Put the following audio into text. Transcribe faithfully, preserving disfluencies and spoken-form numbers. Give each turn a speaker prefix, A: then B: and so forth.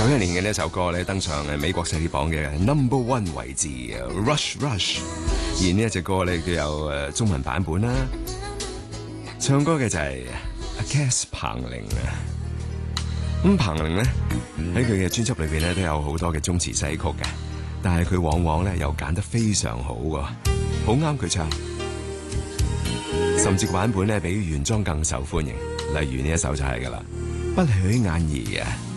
A: 九一年嘅呢一首歌咧登上誒美國細碟榜嘅 Number One 位置 ，Rush Rush。而呢一隻歌咧佢有誒中文版本啦，唱歌嘅就係阿 Cass 彭羚啊。咁彭羚咧喺佢嘅專輯裏邊咧都有好多嘅中詞西曲嘅，但係佢往往咧又揀得非常好喎，好啱佢唱，甚至個版本咧比原裝更受歡迎。例如呢一首就係噶啦，不許眼兒啊。